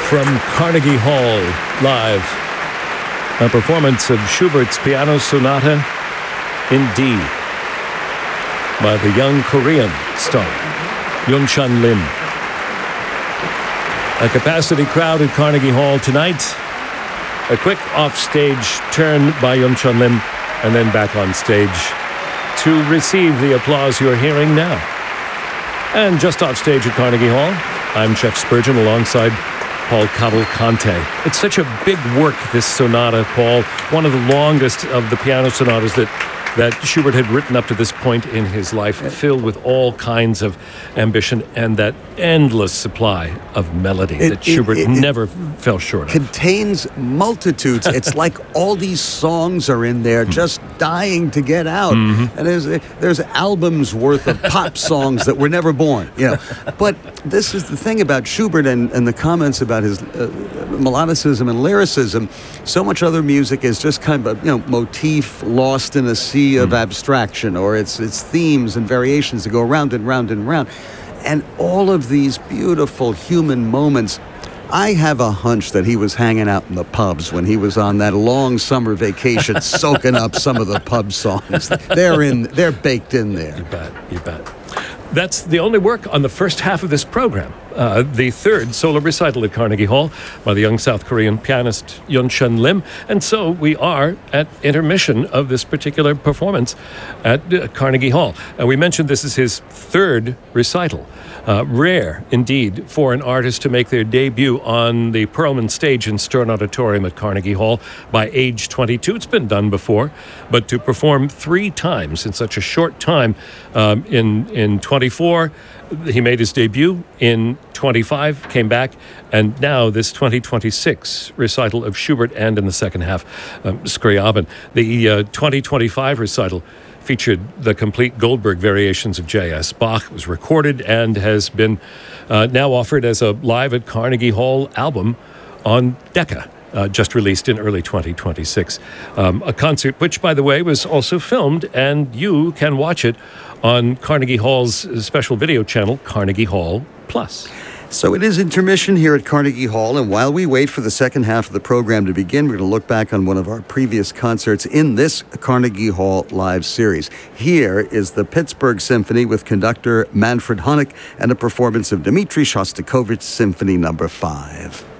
from Carnegie Hall, live. A performance of Schubert's Piano Sonata in D by the young Korean star, Yoon-chan Lim. A capacity crowd at Carnegie Hall tonight. A quick off-stage turn by Yoon-chan Lim, and then back on stage to receive the applause you're hearing now. And just off stage at Carnegie Hall, I'm Jeff Spurgeon alongside Paul Cavalcante. It's such a big work, this sonata, Paul. One of the longest of the piano sonatas that Schubert had written up to this point in his life, filled with all kinds of ambition and that endless supply of melody that Schubert never fell short of. Contains multitudes. It's like all these songs are in there just dying to get out. Mm-hmm. And there's albums worth of pop songs that were never born. You know. But this is the thing about Schubert and the comments about his melodicism and lyricism. So much other music is just kind of a motif lost in a sea of abstraction, or it's themes and variations that go round and round and round. And all of these beautiful human moments, I have a hunch that he was hanging out in the pubs when he was on that long summer vacation, soaking up some of the pub songs. They're baked in there. You bet. That's the only work on the first half of this program. The third solo recital at Carnegie Hall by the young South Korean pianist Yoon-chan Lim. And so we are at intermission of this particular performance at Carnegie Hall. We mentioned this is his third recital. Rare, indeed, for an artist to make their debut on the Perlman stage in Stern Auditorium at Carnegie Hall by age 22. It's been done before, but to perform 3 times in such a short time, in 24, he made his debut. In 25, came back, and now this 2026 recital of Schubert, and in the second half, Scriabin. The 2025 recital featured the complete Goldberg variations of J.S. Bach. It was recorded and has been now offered as a live at Carnegie Hall album on Decca. Just released in early 2026. A concert which, by the way, was also filmed, and you can watch it on Carnegie Hall's special video channel, Carnegie Hall Plus. So it is intermission here at Carnegie Hall, and while we wait for the second half of the program to begin, we're going to look back on one of our previous concerts in this Carnegie Hall Live series. Here is the Pittsburgh Symphony with conductor Manfred Honeck and a performance of Dmitri Shostakovich's Symphony No. 5.